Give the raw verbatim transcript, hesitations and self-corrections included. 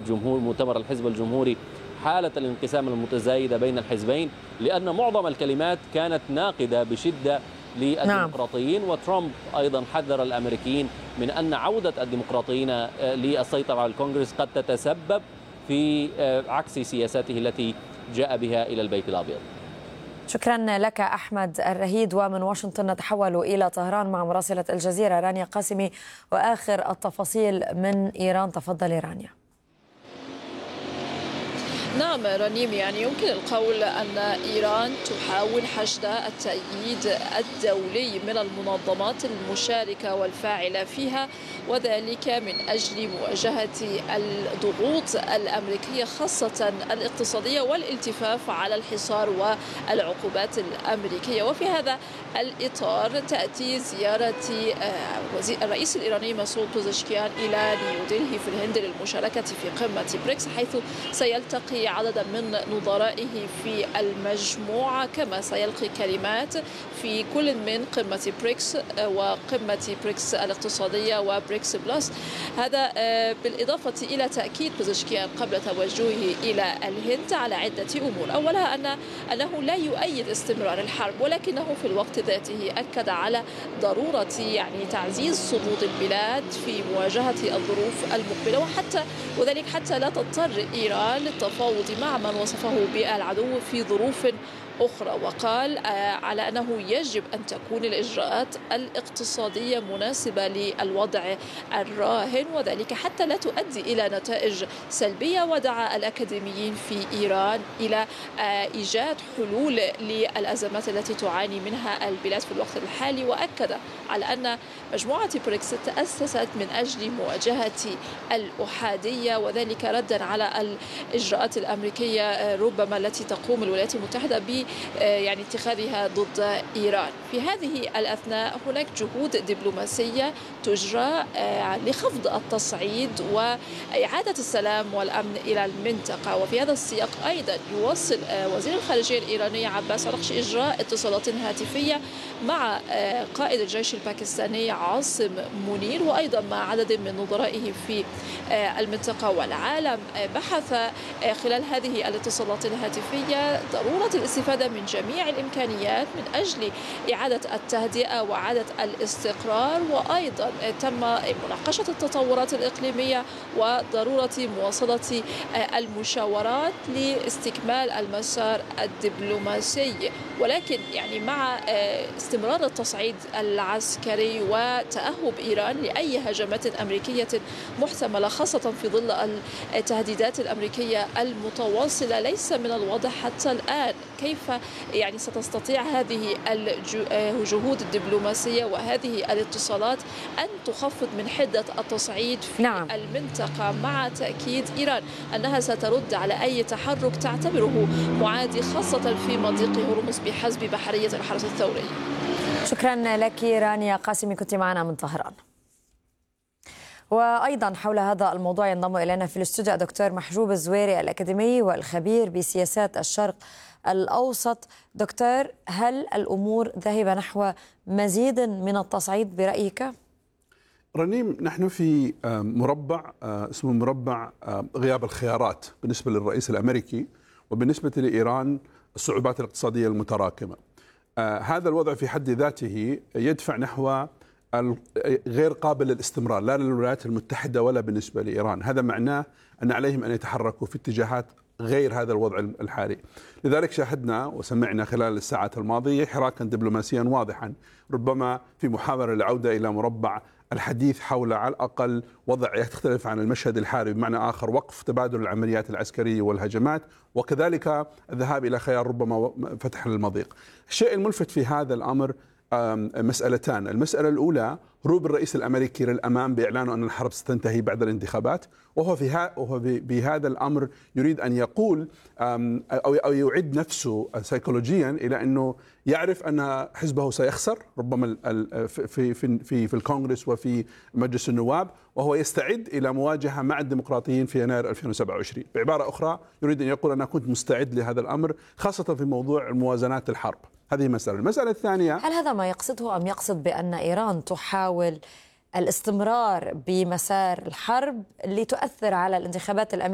الجمهور مؤتمر الحزب الجمهوري حالة الانقسام المتزايدة بين الحزبين، لأن معظم الكلمات كانت ناقدة بشدة للديمقراطيين. نعم. وترامب أيضا حذر الأمريكيين من أن عودة الديمقراطيين للسيطرة على الكونغرس قد تتسبب في عكس سياساته التي جاء بها إلى البيت الأبيض. شكرا لك أحمد الرهيد. ومن واشنطن نتحول إلى طهران مع مراسلة الجزيرة رانيا قاسمي وآخر التفاصيل من إيران. تفضلي رانيا. نعم رنيم، يعني يمكن القول أن إيران تحاول حشد التأييد الدولي من المنظمات المشاركة والفاعلة فيها، وذلك من أجل مواجهة الضغوط الأمريكية خاصة الاقتصادية والالتفاف على الحصار والعقوبات الأمريكية. وفي هذا الإطار تأتي زيارة الرئيس الإيراني مسعود بوزشكيان إلى نيودلهي في الهند للمشاركة في قمة بريكس، حيث سيلتقي عددا من نظرائه في المجموعة، كما سيلقي كلمات في كل من قمة بريكس وقمة بريكس الاقتصادية وبريكس بلس. هذا بالإضافة إلى تأكيد بوزشكيان قبل توجهه إلى الهند على عدة أمور. أولها أن أنه لا يؤيد استمرار الحرب، ولكنه في الوقت ذاته أكد على ضرورة يعني تعزيز صمود البلاد في مواجهة الظروف المقبلة، وحتى وذلك حتى لا تضطر إيران للتفاوض مع من وصفه بالعدو في ظروف أخرى. وقال على أنه يجب أن تكون الإجراءات الاقتصادية مناسبة للوضع الراهن، وذلك حتى لا تؤدي إلى نتائج سلبية. ودعا الأكاديميين في إيران إلى إيجاد حلول للأزمات التي تعاني منها البلاد في الوقت الحالي، وأكد على أن مجموعة بريكس تأسست من أجل مواجهة الأحادية، وذلك ردا على الإجراءات الأمريكية ربما التي تقوم الولايات المتحدة ب يعني اتخاذها ضد إيران. في هذه الأثناء هناك جهود دبلوماسية تجرى لخفض التصعيد وإعادة السلام والأمن إلى المنطقة. وفي هذا السياق أيضا يواصل وزير الخارجية الإيراني عباس أرغشي إجراء اتصالات هاتفية مع قائد الجيش الباكستاني عاصم منير، وأيضا مع عدد من نظرائه في المنطقة والعالم. بحث خلال هذه الاتصالات الهاتفية ضرورة الاستفادة من جميع الإمكانيات من أجل إعادة التهدئة وإعادة الاستقرار، وأيضا تم مناقشة التطورات الإقليمية وضرورة مواصلة المشاورات لاستكمال المسار الدبلوماسي. ولكن يعني مع استمرار التصعيد العسكري وتأهب إيران لأي هجمات أمريكية محتملة، خاصة في ظل التهديدات الأمريكية المتواصلة، ليس من الواضح حتى الآن كيف يعني ستستطيع هذه الجهود الدبلوماسية وهذه الاتصالات أن تخفض من حدة التصعيد في نعم. المنطقة، مع تأكيد إيران أنها سترد على أي تحرك تعتبره معادي، خاصة في مضيق هرمز بحسب بحرية الحرس الثوري. شكرا لك رانيا قاسمي، كنت معنا من طهران. وأيضا حول هذا الموضوع ينضم إلينا في الاستوديو دكتور محجوب الزويري الأكاديمي والخبير بسياسات الشرق الأوسط. دكتور، هل الأمور ذاهبة نحو مزيد من التصعيد برأيك؟ رنيم، نحن في مربع اسمه مربع غياب الخيارات بالنسبة للرئيس الأمريكي، وبالنسبة لإيران الصعوبات الاقتصادية المتراكمة. هذا الوضع في حد ذاته يدفع نحو غير قابل للاستمرار، لا للولايات المتحدة ولا بالنسبة لإيران. هذا معناه أن عليهم أن يتحركوا في اتجاهات غير هذا الوضع الحالي. لذلك شاهدنا وسمعنا خلال الساعات الماضية حراكا دبلوماسيا واضحا، ربما في محاولة للعودة إلى مربع الحديث حول على الأقل وضع يختلف عن المشهد الحالي، بمعنى آخر وقف تبادل العمليات العسكرية والهجمات، وكذلك الذهاب إلى خيار ربما فتح المضيق. الشيء الملفت في هذا الأمر مسألتان. المسألة الأولى هروب الرئيس الأمريكي للأمام بإعلانه أن الحرب ستنتهي بعد الانتخابات، وهو في وهو بهذا الأمر يريد أن يقول أو أو يعد نفسه سيكولوجيا إلى أنه يعرف أن حزبه سيخسر ربما في في في في الكونغرس وفي مجلس النواب، وهو يستعد إلى مواجهة مع الديمقراطيين في يناير ألفين وسبعة وعشرين. بعبارة أخرى يريد أن يقول أنا كنت مستعد لهذا الأمر، خاصة في موضوع الموازنات الحرب. هذه مسألة. المسألة الثانية، هل هذا ما يقصده أم يقصد بأن إيران تحاول الاستمرار بمسار الحرب اللي تؤثر على الانتخابات الأمريكية